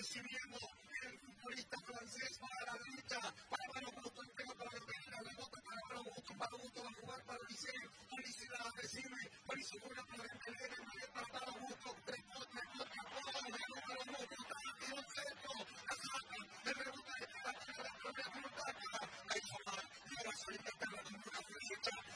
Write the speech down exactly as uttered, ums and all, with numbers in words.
recibiendo el futbolista francés para la derecha, para Malo Gusto, entrega para Gabriela, la bota para Malo Gusto, Malo Gusto va a jugar para Liceo, Liceo la recibe, Mauricio juega para Dembélé, Dembélé para Malo Gusto, tres contra, contra, contra, Malo Gusto, tiro al centro, la saca, el rebote de la pelota, la pelota, ahí va, y ahora solita está la ninguna flecha,